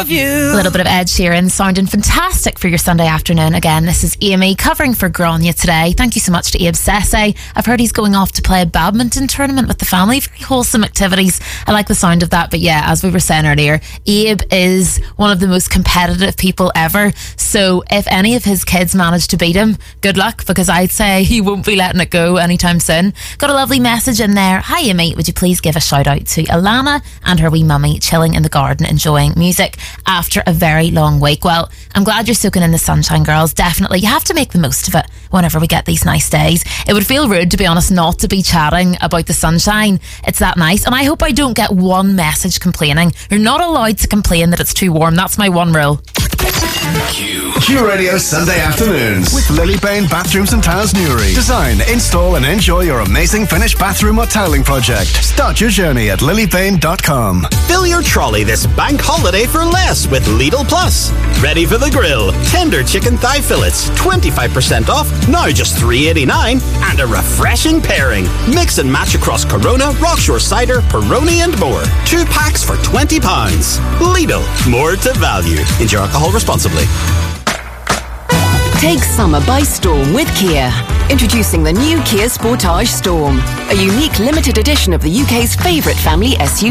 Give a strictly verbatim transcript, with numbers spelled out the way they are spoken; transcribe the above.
of you. A little bit of Ed Sheeran sounding fantastic for your Sunday afternoon. Again, this is Amy covering for Grania today. Thank you so much to Abe Sesse. I've heard he's going off to play a badminton tournament with the family. Very wholesome activities. I like the sound of that. But yeah, as we were saying earlier, Abe is one of the most competitive people ever. So if any of his kids manage to beat him, good luck, because I'd say he won't be letting it go anytime soon. Got a lovely message in there. Hi Amy, would you please give a shout out to Alana and her wee mummy chilling in the garden enjoying music after a very long week. Well, I'm glad you're soaking in the sunshine, girls. Definitely, you have to make the most of it whenever we get these nice days. It would feel rude, to be honest, not to be chatting about the sunshine. It's that nice, and I hope I don't get one message complaining. You're not allowed to complain that it's too warm. That's my one rule. Q. Q Radio Sunday Afternoons with Lily Bain Bathrooms and Tiles Newry. Design, install and enjoy your amazing finished bathroom or tiling project. Start your journey at lily bain dot com. Fill your trolley this bank holiday for less with Lidl Plus. Ready for the grill. Tender chicken thigh fillets, twenty-five percent off, now just three eighty-nine, and a refreshing pairing. Mix and match across Corona, Rockshore Cider, Peroni and more. Two packs for twenty pounds. Lidl, more to value. Enjoy alcohol responsibly. Take summer by storm with Kia. Introducing the new Kia Sportage Storm, a unique limited edition of the U K's favourite family S U V.